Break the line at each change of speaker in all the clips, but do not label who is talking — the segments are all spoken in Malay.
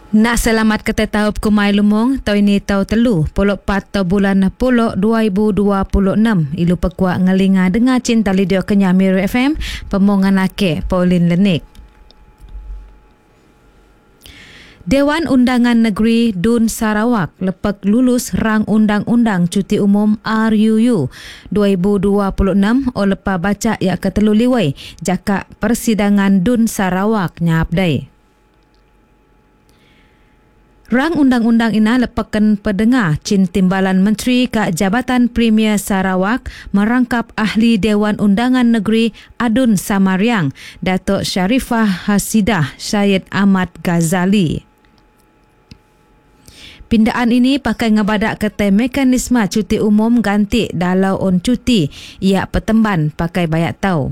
Nak selamat kata tahu kumai lumong tau ini tau telu polok pat tau bulan polok 2026 ilu pekuak ngelinga dengar cinta lidio Kenya Miru FM pemongan ake Pauline Lenik. Dewan Undangan Negeri Dun Sarawak lepek lulus rang undang-undang cuti umum RUU 2026 o lepa baca ya ketelu liwai jaka persidangan Dun Sarawak nyapdai. Rang undang-undang ina lepakan pendengar cin timbalan Menteri ke Jabatan Premier Sarawak merangkap ahli Dewan Undangan Negeri Adun Samariang, Datuk Sharifah Hasidah Syed Ahmad Ghazali. Pindaan ini pakai ngebadak kata mekanisme cuti umum ganti dalau on cuti ia petemban pakai bayak tau.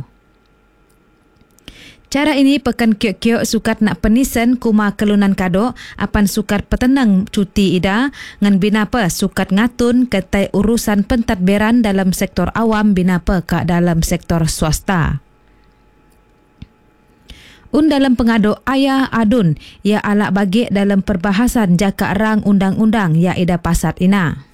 Cara ini pekan kiok-kiok sukat nak penisen kuma kelunan kado apan sukat petenang cuti ida ngan binapa sukat ngatun ketai urusan pentadbiran dalam sektor awam binapa ke dalam sektor swasta. Dalam pengado ayah adun ia alak bagi dalam perbahasan jaka rang undang-undang ia ida pasat ina.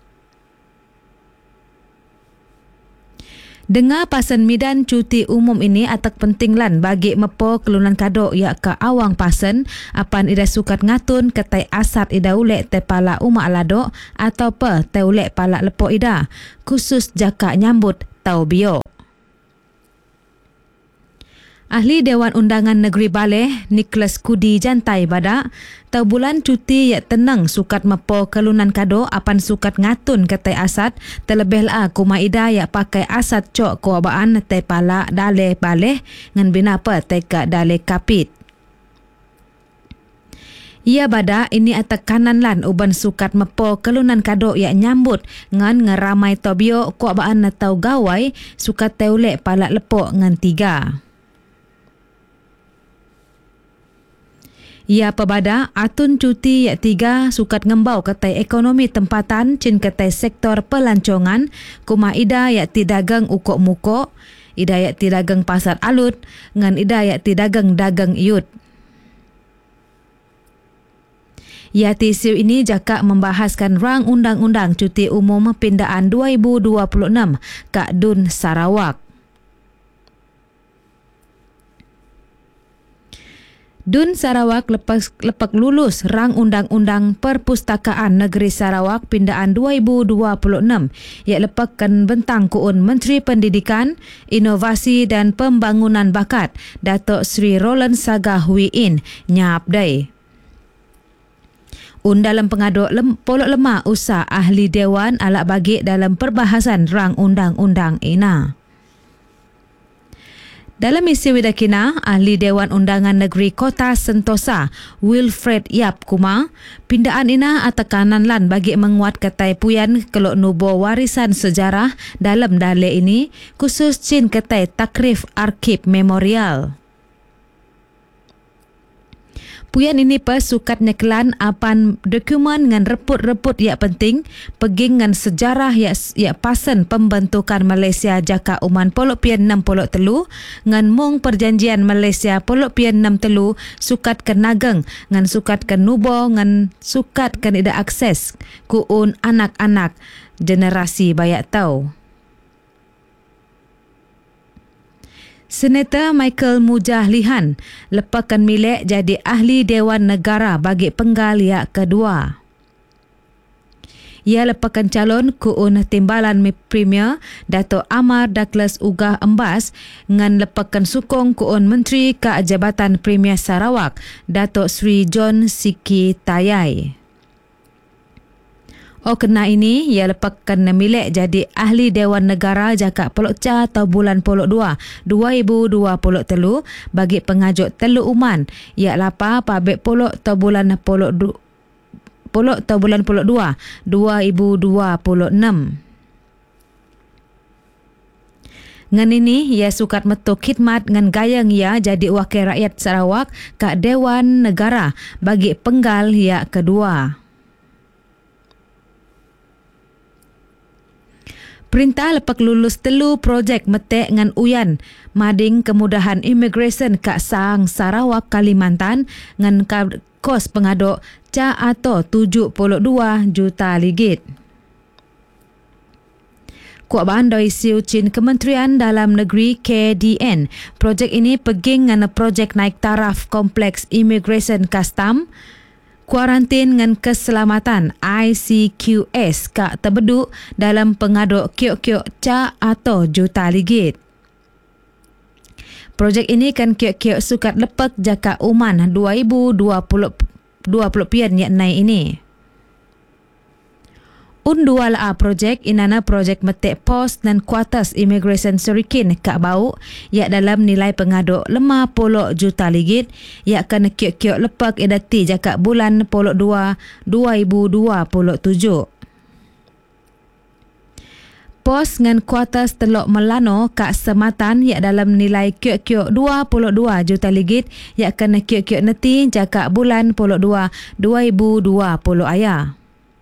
Dengar pasan midan cuti umum ini atak pentinglan bagi mepo kelunan kado ia ke awang pasan apan ida sukat ngatun ketai asat ida ulek te pala umak ladok atau pe te ulek pala lepo ida khusus jaka nyambut tau bio. Ahli Dewan Undangan Negeri Baleh, Nicholas Kudi Jantai badak, tau bulan cuti ya tenang sukat mepo kelunan kado apan sukat ngatun ketai asat, terlebih la kuma ida ya pakai asat cok kuabaan te pala dale baleh ngan binapa te ka dale kapit. Ia bada ini atak kanan lan uban sukat mepo kelunan kado ya nyambut ngan ngeramai tobio kuabaan atau gawai sukat teulek pala lepok ngan tiga. Ia pebada atun cuti ya tiga sukat ngembau ketai ekonomi tempatan cin ketai sektor pelancongan kuma ida ya tidagang ukok mukok, ida ya tidagang pasar alut ngan ida ya tidagang dagang iut. Ya tisiu ini jaka membahaskan rang undang-undang cuti umum pindaan 2026 ke Dun Sarawak. Dun Sarawak lepak lulus rang undang-undang perpustakaan negeri Sarawak pindaan 2026 ia lepakkan bentang kuun Menteri Pendidikan, Inovasi dan Pembangunan Bakat Datuk Sri Roland Sagahwiin nyapdai. Dalam pengaduk polok lemah usah ahli Dewan alak bagi dalam perbahasan rang undang-undang ina. Dalam isi widakina, ahli Dewan Undangan Negeri Kota Sentosa, Wilfred Yap Kuma, pindaan ina atakanan lan bagi menguat ketai puyan kelok nubo warisan sejarah dalam dale ini, khusus cin ketai takrif arkib memorial. Puyan ini sukat neklan apan dokumen ngan reput-reput yang penting peging ngan sejarah ya pasan pembentukan Malaysia jaka uman polok pian 63 ngan mung perjanjian Malaysia polok pian 63 sukat kenageng ngan sukat kenubo ngan sukat ida akses kuun anak-anak generasi bayak tau. Senator Michael Mujahlihan lepakan milik jadi ahli Dewan Negara bagi penggal yang kedua. Ia lepakan calon kuun timbalan Premier Dato' Amar Douglas Ugah Embas ngan lepakan sukong kuun Menteri ke Jabatan Premier Sarawak Dato' Sri John Siki Tayai. Kena ini, ia lepakkan milik jadi ahli Dewan Negara jaka polok ca atau bulan polok 2 2023 bagi pengajuk telu uman. Ia lapa pabek polok atau bulan polok 2 2026. Ngan ini, ia sukat metuk khidmat ngan gayang ia jadi wakil rakyat Sarawak ke Dewan Negara bagi penggal yang kedua. Perintah lepak lulus telu projek metek ngan uyan mading kemudahan immigration Kak Sang Sarawak Kalimantan ngan kos pengaduk ca atau 72 juta ringgit. Kuat bandoi siu Chin Kementerian Dalam Negeri KDN. Projek ini peging ngan projek naik taraf kompleks immigration custom kuarantin dengan keselamatan ICQS Kak terbeduk dalam pengaduk kiok-kiok ca atau juta ringgit. Projek ini kan kiok-kiok sukat lepak jaka uman 2020 pian yak nai ini. Undua la projek inana projek metek pos dan kuartas immigration Surikin Kak Bau yak dalam nilai pengaduk 50 juta ringgit yak kena kiok-kiok lepak edati jaka bulan 2 2027. Pos ngan kuartas Teluk Melano Kak Sematan yak dalam nilai kiok-kiok 22 juta ringgit yak kena kiok-kiok neti jaka bulan 2 2020 aya.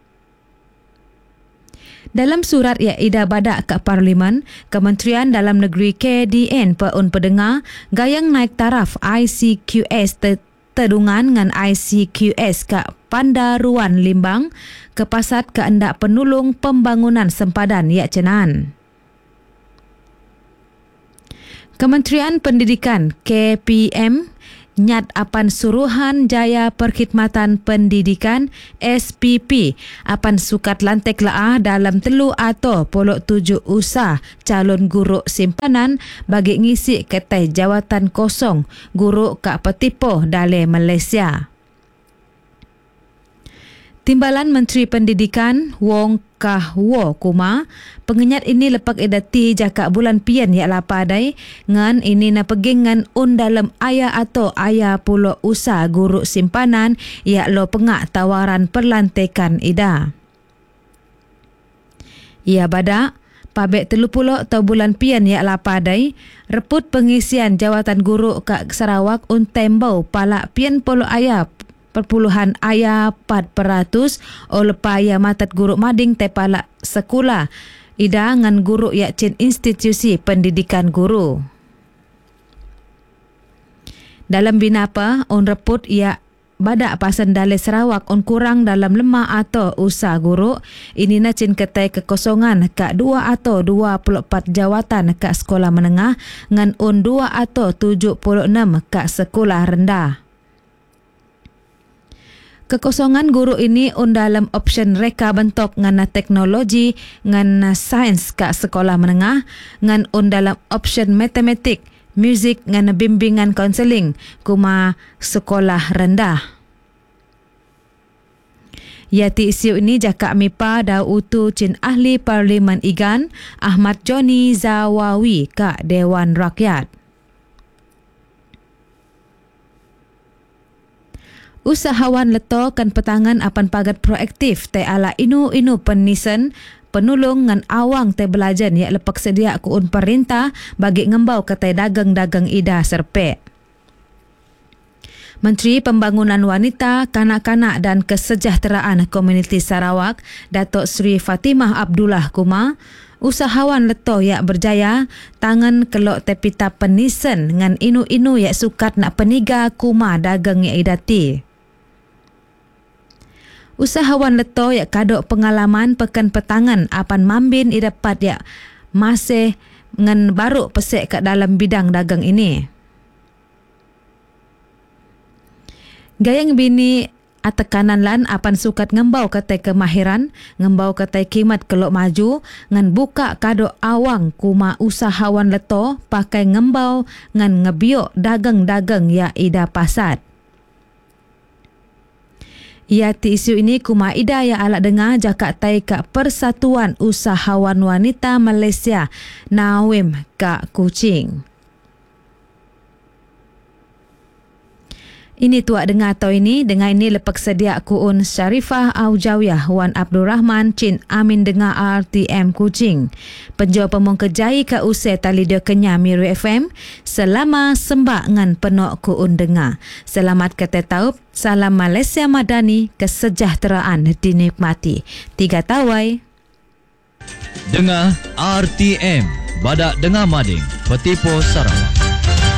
Dalam surat yang Ida badak ke Parlimen, Kementerian Dalam Negeri KDN peun pendengar gayang naik taraf ICQS terdungan dengan ICQS ke Pandaruan Limbang ke pasat kehendak penulung pembangunan sempadan yak cenaan. Kementerian Pendidikan KPM nyat apan Suruhan Jaya Perkhidmatan Pendidikan SPP apan sukat lantik laah dalam 37 usah calon guru simpanan bagi ngisi ketai jawatan kosong guru Kak Petipoh Dale Malaysia. Timbalan Menteri Pendidikan Wong Kah Wo Kuma pengenyat ini lepak edati jaka bulan pian yak lapadai ngan ini na pegingan dalam aya atau aya pulo usaha guru simpanan yak lo pengak tawaran perlantikan ida. Ia badak pabek 30 atau bulan pian yak lapadai reput pengisian jawatan guru Kak Sarawak tembau palak pian polo aya perpuluhan aya 4% lepa ya matat guru mading tepala sekolah ida ngan guru yak cin institusi pendidikan guru. Dalam binapa reput yak badak pasan Dale Sarawak kurang dalam 5 atau usaha guru ini na cin ketai kekosongan Kak 2 atau 24 jawatan Kak sekolah menengah ngan 2 atau 76 Kak sekolah rendah. Kekosongan guru ini dalam option reka bentuk ngana teknologi ngana sains Kak sekolah menengah ngan dalam option matematik, muzik ngana bimbingan konseling kuma sekolah rendah. Yati isu ini jaka MIPA da utu cin ahli Parlimen Igan Ahmad Joni Zawawi Kak Dewan Rakyat. Usahawan leto kan petangan apan pagat proaktif te ala inu penisen penulung ngan awang te belajan yak lepak sedia kuun perintah bagi ngembau ke te dagang-dagang ida serpe. Menteri Pembangunan Wanita, Kanak-kanak dan Kesejahteraan Komuniti Sarawak, Datuk Seri Fatimah Abdullah Kuma, usahawan leto yak berjaya tangan kelok tepita penisen ngan inu yak sukat nak peniga kuma dagang yak idati. Usahawan leto yak kadok pengalaman pekan petangan apan mambin idapat yak masih ngan baru pesek kat dalam bidang dagang ini. Gayang bini atekanan lan apan sukat ngembau ketai kemahiran, ngembau ketai kimat kelok maju, ngan buka kadok awang kuma usahawan leto pakai ngembau ngan ngebiok dagang-dagang ya ida pasat. Ia ti isu ini kuma ida ya ala dengar jakak tai Kak Persatuan Usahawan Wanita Malaysia Nawim Kak Kuching. Ini tuak dengar atau ini dengan ini lepak sedia kuun Syarifah Aujawiyah Wan Abdul Rahman Cin Amin dengar RTM Kuching. Penjual pemong kejai ke usai tali dia kenya Miru FM selama sembak ngan penok kuun dengar. Selamat kata taup, salam Malaysia Madani, kesejahteraan dinikmati. 3 tawai.
Dengar RTM, Badak Dengar Mading, Petipo Sarawak.